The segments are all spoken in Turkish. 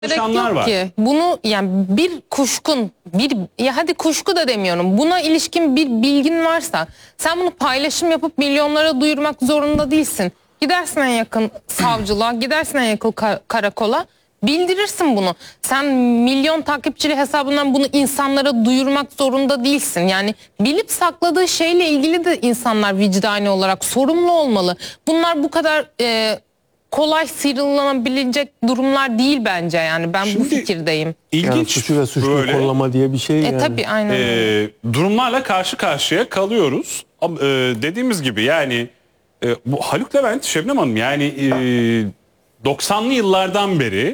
Gerek yok ki. Bunu yani bir kuşkun, ya hadi kuşku da demiyorum. Buna ilişkin bir bilgin varsa sen bunu paylaşım yapıp milyonlara duyurmak zorunda değilsin. Gidersin en yakın savcılığa, gidersin en yakın karakola, bildirirsin bunu. Sen milyon takipçili hesabından bunu insanlara duyurmak zorunda değilsin. Yani bilip sakladığı şeyle ilgili de insanlar vicdani olarak sorumlu olmalı. Bunlar bu kadar kolay sıyrılabilecek durumlar değil bence, yani ben bu fikirdeyim. İlginç yani suçu ve suçlu kollama diye bir şey yani. Tabii aynen. Durumlarla karşı karşıya kalıyoruz. Dediğimiz gibi yani bu Haluk Levent, Şebnem Hanım yani 90'lı yıllardan beri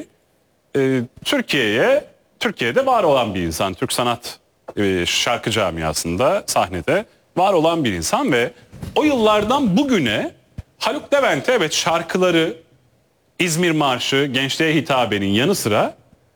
Türkiye'de var olan bir insan. Türk sanat şarkı camiasında, sahnede var olan bir insan ve o yıllardan bugüne Haluk Levent'e evet şarkıları, İzmir Marşı, Gençliğe Hitabe'nin yanı sıra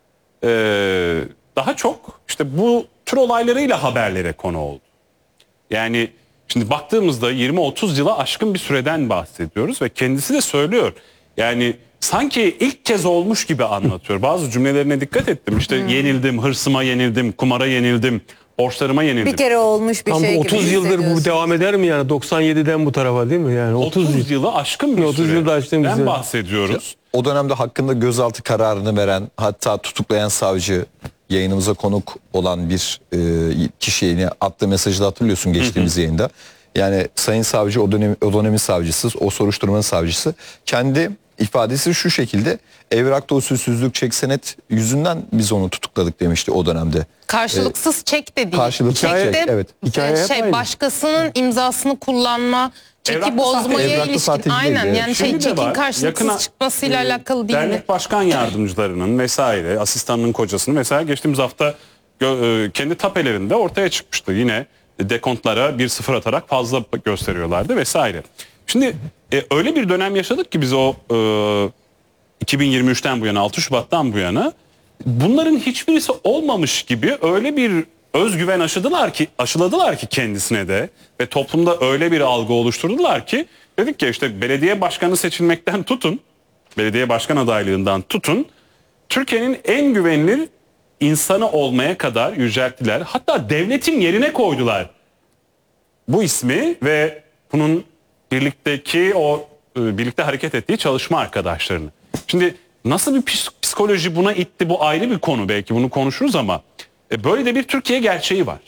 daha çok işte bu tür olaylarıyla haberlere konu oldu. Yani şimdi baktığımızda 20-30 yıla aşkın bir süreden bahsediyoruz ve kendisi de söylüyor. Yani sanki ilk kez olmuş gibi anlatıyor. Bazı cümlelerine dikkat ettim. İşte yenildim, hırsıma yenildim, kumara yenildim, borçlarıma yenildim. Bir kere olmuş bir Tam şey 30 gibi yıldır bu devam eder mi yani 97'den bu tarafa değil mi yani 30 yılı aşkın bir 30 yılda aşkın bir süreden süre. bahsediyoruz. O dönemde hakkında gözaltı kararını veren, hatta tutuklayan savcı, yayınımıza konuk olan bir kişiye yine attığı mesajı da hatırlıyorsun geçtiğimiz yayında. Yani sayın savcı o dönemin savcısı, o soruşturmanın savcısı kendi ifadesi şu şekilde: evrakta usulsüzlük, çek senet yüzünden biz onu tutukladık demişti o dönemde. Karşılıksız çek de değil. Karşılıksız Çekte, çek, evet. Hikaye hep aynı. başkasının imzasını kullanma, çeki Evraklı bozmaya evraklı ilişkin. sahtecilik Aynen değil, yani Şimdi de çekin var. karşılıksız Yakına, çıkmasıyla alakalı değil. Dernek başkan yardımcılarının vesaire, asistanının kocasının vesaire geçtiğimiz hafta kendi tapelerinde ortaya çıkmıştı. Yine dekontlara 1-0 atarak fazla gösteriyorlardı vesaire. Şimdi öyle bir dönem yaşadık ki biz o 2023'ten bu yana, 6 Şubat'tan bu yana bunların hiçbirisi olmamış gibi öyle bir özgüven aşıladılar ki kendisine de ve toplumda öyle bir algı oluşturdular ki dedik ki işte belediye başkanı seçilmekten tutun, belediye başkan adaylığından tutun, Türkiye'nin en güvenilir insanı olmaya kadar yücelttiler. Hatta devletin yerine koydular bu ismi ve bunun birlikte hareket ettiği çalışma arkadaşlarını. Şimdi nasıl bir psikoloji buna itti, bu ayrı bir konu, belki bunu konuşuruz ama böyle de bir Türkiye gerçeği var.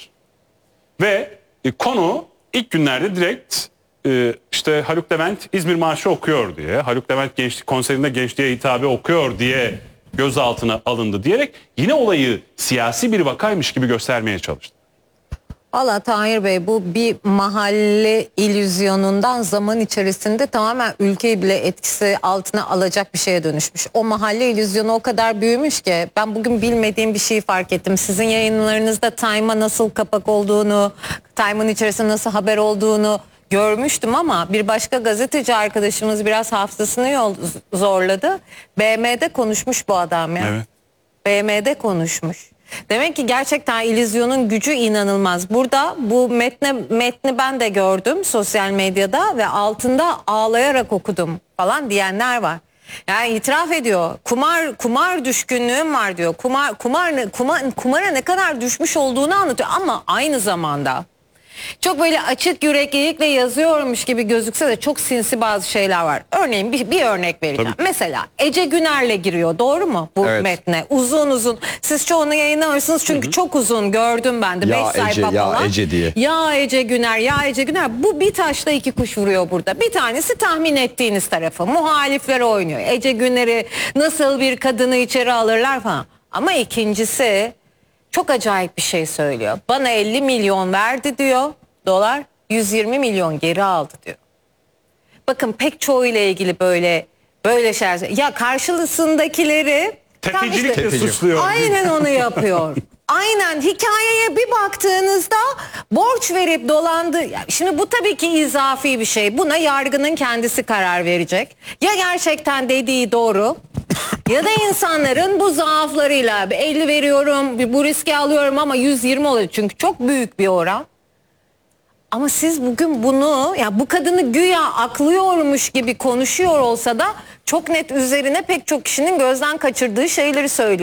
Ve konu ilk günlerde direkt işte Haluk Levent İzmir Marşı okuyor diye, Haluk Levent gençlik konserinde Gençliğe Hitabe okuyor diye gözaltına alındı diyerek yine olayı siyasi bir vakaymış gibi göstermeye çalıştı. Valla Tahir Bey, bu bir mahalle illüzyonundan zaman içerisinde tamamen ülkeyi bile etkisi altına alacak bir şeye dönüşmüş. O mahalle illüzyonu o kadar büyümüş ki ben bugün bilmediğim bir şeyi fark ettim. Sizin yayınlarınızda Time'a nasıl kapak olduğunu, Time'ın içerisinde nasıl haber olduğunu görmüştüm ama bir başka gazeteci arkadaşımız biraz hafızasını zorladı. BM'de konuşmuş bu adam ya. Evet. BM'de konuşmuş. Demek ki gerçekten illüzyonun gücü inanılmaz. Burada bu metni ben de gördüm sosyal medyada ve altında ağlayarak okudum falan diyenler var. Yani itiraf ediyor. Kumar düşkünlüğüm var diyor. Kumara ne kadar düşmüş olduğunu anlatıyor ama aynı zamanda çok böyle açık yüreklilikle yazıyormuş gibi gözükse de çok sinsi bazı şeyler var. Örneğin bir örnek vereceğim. Tabii. Mesela Ece Güner'le giriyor, doğru mu bu Evet. metne? Uzun uzun. Siz çoğunu yayınlamıyorsunuz çünkü çok uzun, gördüm ben de. 5 Ya sayfa Ece, falan. ya Ece diye. Ya Ece Güner, ya Ece Güner. Bu bir taşla iki kuş vuruyor burada. Bir tanesi tahmin ettiğiniz tarafı. Muhaliflere oynuyor. Ece Güner'i nasıl bir kadını içeri alırlar falan. Ama ikincisi çok acayip bir şey söylüyor. Bana 50 milyon verdi diyor, dolar, 120 milyon geri aldı diyor. Bakın pek çoğu ile ilgili böyle şeyler. Ya karşısındakileri Tefecilikle suçluyor. aynen onu yapıyor. Aynen, hikayeye bir baktığınızda borç verip dolandı. Şimdi bu tabii ki izafi bir şey. Buna yargının kendisi karar verecek. Ya gerçekten dediği doğru ya da insanların bu zaaflarıyla 50 veriyorum, bu riski alıyorum ama 120 oluyor. Çünkü çok büyük bir oran. Ama siz bugün bunu, ya bu kadını güya aklıyormuş gibi konuşuyor olsa da çok net üzerine pek çok kişinin gözden kaçırdığı şeyleri söylüyor.